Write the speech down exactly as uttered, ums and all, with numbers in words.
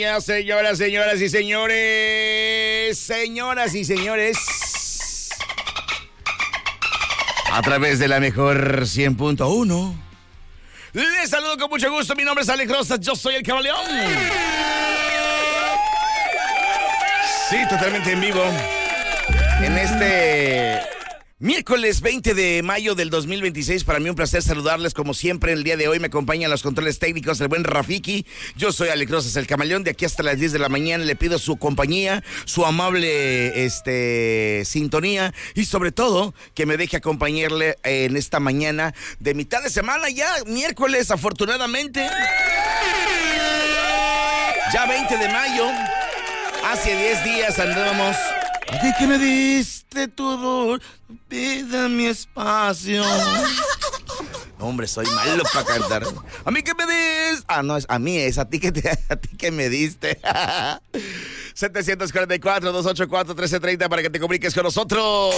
mañana, señoras, señoras y señores. Señoras y señores. A través de la mejor cien punto uno. Les saludo con mucho gusto. Mi nombre es Alex Rosas. Yo soy el Camaleón. Sí, totalmente en vivo. En este miércoles veinte de mayo del dos mil veintiséis, para mí un placer saludarles como siempre. El día de hoy me acompañan los controles técnicos el buen Rafiki. Yo soy Alex Rosas, el Camaleón. De aquí hasta las diez de la mañana le pido su compañía, su amable este, sintonía y sobre todo que me deje acompañarle en esta mañana de mitad de semana, ya miércoles afortunadamente. Ya veinte de mayo, hace diez días andábamos. A ti que me diste todo, vida mi espacio. Hombre, soy malo para cantar. A mí que me diste. Ah, no, es a mí, es a ti que, te, a ti que me diste. setecientos cuarenta y cuatro, doscientos ochenta y cuatro, trece treinta para que te comuniques con nosotros.